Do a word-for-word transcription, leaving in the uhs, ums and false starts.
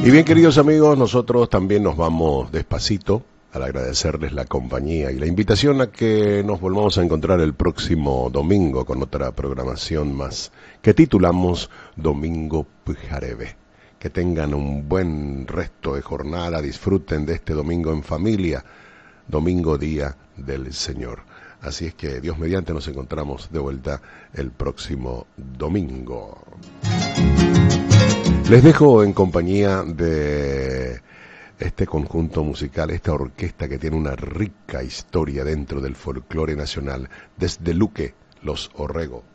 Y bien, queridos amigos, nosotros también nos vamos despacito al agradecerles la compañía y la invitación a que nos volvamos a encontrar el próximo domingo con otra programación más que titulamos Domingo Pujarebe. Que tengan un buen resto de jornada, disfruten de este domingo en familia, domingo día del Señor. Así es que Dios mediante nos encontramos de vuelta el próximo domingo. Les dejo en compañía de este conjunto musical, esta orquesta que tiene una rica historia dentro del folclore nacional, desde Luque, Los Orrego.